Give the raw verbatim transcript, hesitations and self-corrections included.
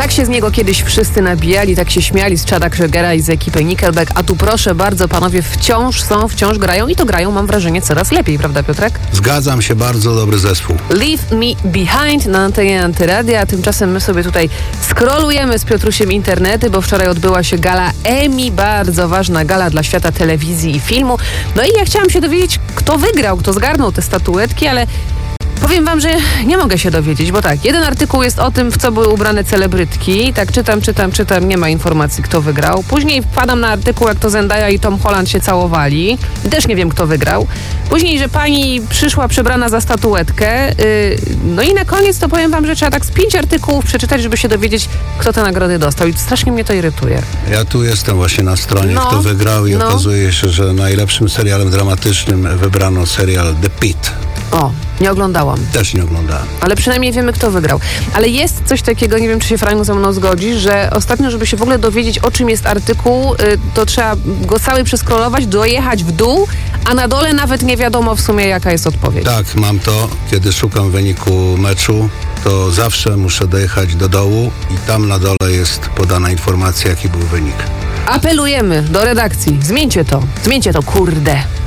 tak się z niego kiedyś wszyscy nabijali, tak się śmiali z Chada Kroegera i z ekipy Nickelback, a tu proszę bardzo, panowie wciąż są, wciąż grają i to grają, mam wrażenie, coraz lepiej, prawda, Piotrek? Zgadzam się, bardzo dobry zespół. Leave Me Behind na antenie Antyradia, a tymczasem my sobie tutaj scrollujemy z Piotrusiem internety, bo wczoraj odbyła się gala Emmy, bardzo ważna gala dla świata telewizji i filmu. No i ja chciałam się dowiedzieć, kto wygrał, kto zgarnął te statuetki, ale powiem wam, że nie mogę się dowiedzieć, bo tak, jeden artykuł jest o tym, w co były ubrane celebrytki. Tak czytam, czytam, czytam, nie ma informacji, kto wygrał. Później wpadam na artykuł, jak to Zendaya i Tom Holland się całowali. Też nie wiem, kto wygrał. Później, że pani przyszła przebrana za statuetkę. Yy, no i na koniec to powiem wam, że trzeba tak z pięć artykułów przeczytać, żeby się dowiedzieć, kto te nagrody dostał. I strasznie mnie to irytuje. Ja tu jestem właśnie na stronie, no, kto wygrał i no. okazuje się, że najlepszym serialem dramatycznym wybrano serial The Pitt. O, nie oglądałam. Też nie oglądałem. Ale przynajmniej wiemy, kto wygrał. Ale jest coś takiego, nie wiem, czy się Frank ze mną zgodzi, że ostatnio, żeby się w ogóle dowiedzieć, o czym jest artykuł, to trzeba go cały przeskrolować, dojechać w dół, a na dole nawet nie wiadomo w sumie, jaka jest odpowiedź. Tak, mam to. Kiedy szukam wyniku meczu, to zawsze muszę dojechać do dołu i tam na dole jest podana informacja, jaki był wynik. Apelujemy do redakcji. Zmieńcie to. Zmieńcie to, kurde.